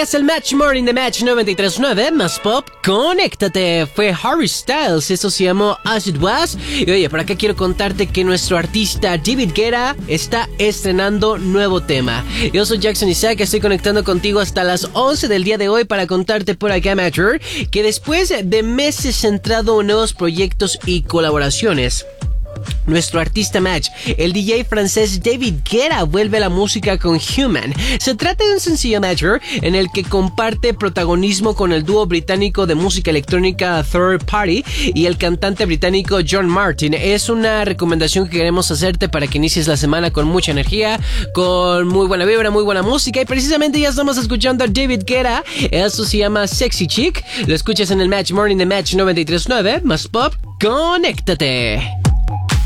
Es el Match Morning de Match 93.9, más pop, conéctate. Fue Harry Styles, eso se llamó As It Was. Y oye, por acá quiero contarte que nuestro artista David Guetta está estrenando nuevo tema. Yo soy Jackson Isaac, estoy conectando contigo hasta las 11 del día de hoy para contarte por acá, Matcher, que después de meses centrado en nuevos proyectos y colaboraciones, nuestro artista Match, el DJ francés David Guetta, vuelve a la música con Human. Se trata de un sencillo Matcher en el que comparte protagonismo con el dúo británico de música electrónica Third Party y el cantante británico John Martin. Es una recomendación que queremos hacerte para que inicies la semana con mucha energía, con muy buena vibra, muy buena música, y precisamente ya estamos escuchando a David Guetta. Esto se llama Sexy Chick. Lo escuchas en el Match Morning de Match 93.9, más pop, conéctate.